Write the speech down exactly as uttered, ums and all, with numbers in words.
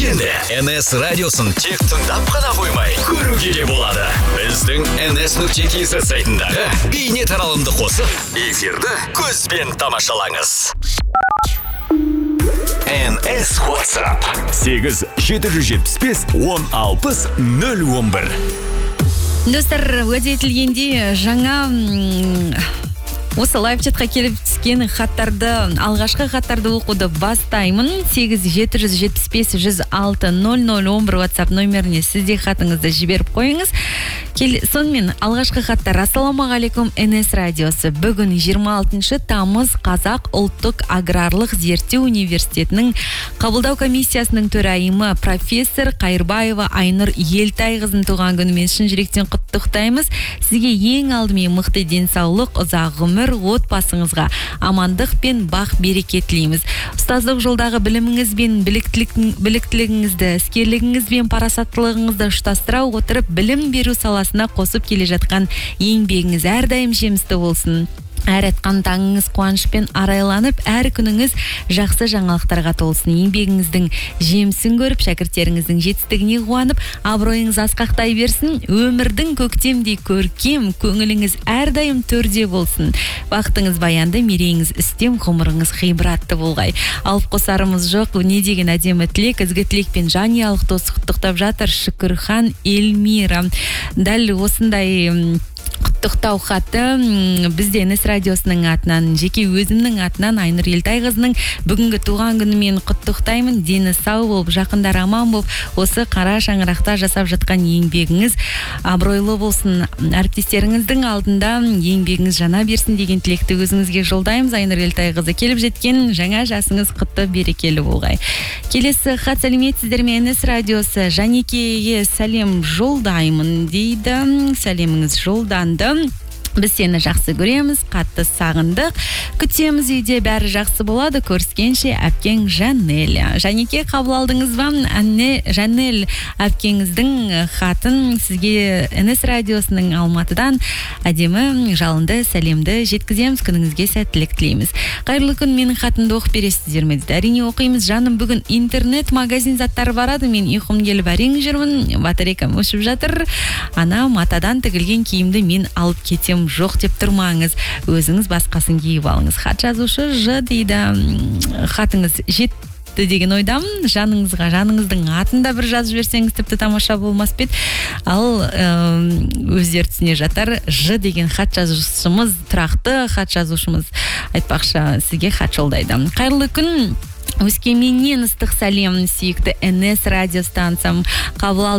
енді эн эс радиосын тек тыңдап қана қоймай көруге де болады. Біздің эн эс нүкте кз сайтындағы бейне таралымды қосып, эфирді көзбен тамашалаңыз. эн эс WhatsApp сегіз жеті жүз жетпіс бес он алпыс нөл он бір. Достар, уәде етілгенде жаңа осы лайв-чатқа келіп түскен хаттарды, алғашқы хаттарды оқуды бастаймын. сегіз жеті жүз жетпіс бес жүз алты нөл нөл он бір WhatsApp номеріне сізде хатыңызды жіберіп қойыңыз. Кел, сонымен алғашқы хаттар. Ассаламағалейкум, эн эс радиосы. Бүгін жиырма алтыншы тамыз Қазақ ұлттық аграрлық зерттеу университетінің қабылдау комиссиясының төрайымы профессор Қайырбаева Айнұр Елтайқызын туған күнімен шын жүректен құттықтаймыз. Сізге ең алдымен мықты денсаулық, ұзақ ғұмыр, отбасыңызға амандық пен бақ береке тілейміз. Ұстаздық жолдағы біліміңіз бен біліктілігіңізді, іскерлігіңіз бен парасаттылығыңызды ұштастыра отырып білім беру саласына қосып келе жатқан еңбегіңіз әрдайым жемісті болсын. Әр атқан таңыңыз қуанышпен арайланып, әр күніңіз жақсы жаңалықтарға толсын. Еңбегіңіздің жемісін көріп, шәкірттеріңіздің жетістігіне қуанып, абыройыңыз асқақтай берсін. Өмірдің көктемдей көркем, көңіліңіз әрдайым төрде болсын. Бақытыңыз баянды, мерейіңіз үстем, ғұмырыңыз ғибратты болғай. Алып қосарымыз жоқ, не деген әдемі тілек, ізгі тілекпен жанұялық достық құттықтап жатыр Шүкірхан Эльмира. Дәл осындай құттықтау хаты бізде эн эс радиосының атынан, жеке өзімнің атынан Айнұр Елтайқызының бүгінгі туған күнімен құттықтаймын. Дені сау болып, жақындар аман болып, осы қара шаңырақта жасап жатқан еңбегіңіз абыройлы болсын. Әріптестеріңіздің алдында еңбегіңіз жана берсін деген тілекті өзіңізге жолдаймыз. Айнұр Елтайқызы, келіп жеткен жаңа жасыңыз құтты берекелі болғай. Келесі хат. Сәлеметсіздер ме, эн эс радиосы? Жанекеге сәлем жолдаймын дейді. Сәлеміңіз жолданды. Біз сені жақсы көреміз, қатты сағындық. Күтеміз, үйде бәрі жақсы болады. Көріскенше, әпкең Жанель. Жанеке, қабыл алдыңыз ба? Әне Жанель әпкеңіздің хатын сізге эн эс радиосының Алматыдан әдемі жалынды сәлемді жеткіземіз. Күніңізге сәттілік тілейміз. Қайырлы күн, менің хатымды оқып бересіздер ме? Әрине оқимыз. Жаным, бүгін интернет-магазин заттары барады. Мен ұйқым келіп әрең жүрмін. Батарейкам өшіп жатыр. Ана матадан тігілген киімді мен алып кетем. Жоқ деп тұрмаңыз, өзіңіз басқасын киіп алыңыз. Хат жазушы Ж дейді. Хатыңыз жетті деген ойдамын. Жаныңызға, жаныңыздың атында бір жазып жіберсеңіз тіпті тамаша болмас бет. Ал өздер түсіне жатар Ж деген хат жазушымыз, тұрақты хат жазушымыз айтпақшы сізге хат жолдайды. Қайырлы күн. Өскеменнен ыстық сәлем, сүйікті эн эс радиостанциям. Қабыл